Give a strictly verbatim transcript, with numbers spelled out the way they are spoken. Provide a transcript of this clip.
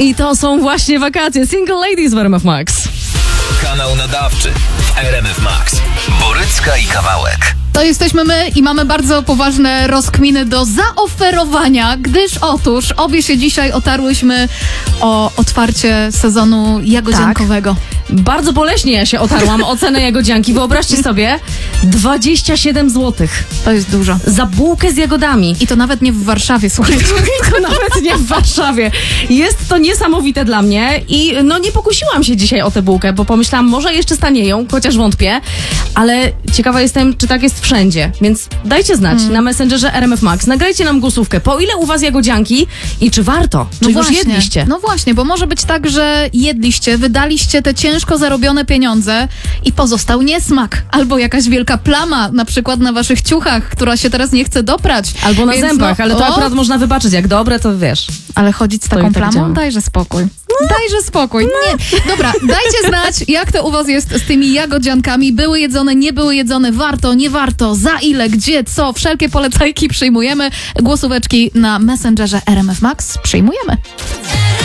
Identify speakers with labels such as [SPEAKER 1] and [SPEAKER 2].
[SPEAKER 1] I to są właśnie wakacje. Single Ladies w R M F Max.
[SPEAKER 2] Kanał nadawczy w R M F Max. Borycka i Kawałek.
[SPEAKER 3] To jesteśmy my i mamy bardzo poważne rozkminy do zaoferowania, gdyż otóż obie się dzisiaj otarłyśmy o otwarcie sezonu jagodziankowego.
[SPEAKER 1] Tak. Bardzo boleśnie ja się otarłam o cenę jagodzianki. Wyobraźcie sobie, dwadzieścia siedem złotych.
[SPEAKER 3] To jest dużo.
[SPEAKER 1] Za bułkę z jagodami.
[SPEAKER 3] I to nawet nie w Warszawie, słuchajcie.
[SPEAKER 1] I to nawet nie w Warszawie. Jest to niesamowite dla mnie i no nie pokusiłam się dzisiaj o tę bułkę, bo pomyślałam, może jeszcze stanieją, chociaż wątpię, ale ciekawa jestem, czy tak jest wszędzie, więc dajcie znać mm. na Messengerze R M F Max. Nagrajcie nam głosówkę, po ile u was jagodzianki i czy warto? Czy
[SPEAKER 3] no
[SPEAKER 1] już
[SPEAKER 3] właśnie,
[SPEAKER 1] jedliście?
[SPEAKER 3] No właśnie, bo może być tak, że jedliście, wydaliście te ciężko zarobione pieniądze i pozostał niesmak. Albo jakaś wielka plama, na przykład na waszych ciuchach, która się teraz nie chce doprać.
[SPEAKER 1] Albo na
[SPEAKER 3] Więc
[SPEAKER 1] zębach,
[SPEAKER 3] no,
[SPEAKER 1] ale to
[SPEAKER 3] o,
[SPEAKER 1] akurat można wybaczyć. Jak dobre, to wiesz.
[SPEAKER 3] Ale chodzić z taką
[SPEAKER 1] tak
[SPEAKER 3] plamą?
[SPEAKER 1] działa.
[SPEAKER 3] Dajże spokój. No. Dajże spokój. Nie. Dobra, dajcie znać, jak to u was jest z tymi jagodziankami. Były jedzone, nie były jedzone, warto, nie warto, za ile, gdzie, co. Wszelkie polecajki przyjmujemy. Głosóweczki na Messengerze R M F Max przyjmujemy.